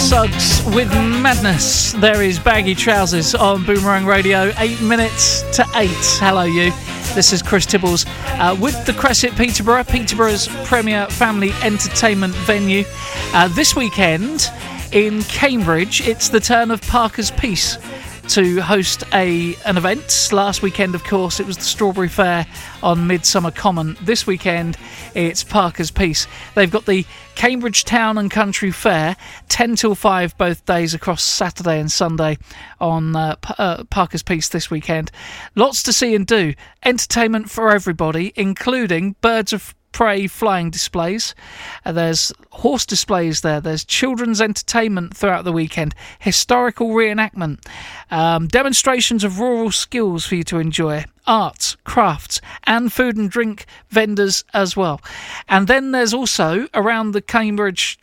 Suggs with Madness. There is Baggy Trousers on Boomerang Radio, 8 minutes to 8. Hello, you. This is Chris Tibbles with the Crescent Peterborough's premier family entertainment venue. This weekend in Cambridge, it's the turn of Parker's Piece to host an event. Last weekend, of course, it was the Strawberry Fair on Midsummer Common. This weekend, it's Parker's Piece. They've got the Cambridge Town and Country Fair, 10 till 5 both days across Saturday and Sunday on Parker's Piece this weekend. Lots to see and do. Entertainment for everybody, including birds of prey flying displays. There's horse displays there. There's children's entertainment throughout the weekend. Historical reenactment. Demonstrations of rural skills for you to enjoy. Arts, crafts, and food and drink vendors as well. And then there's also, around the Cambridge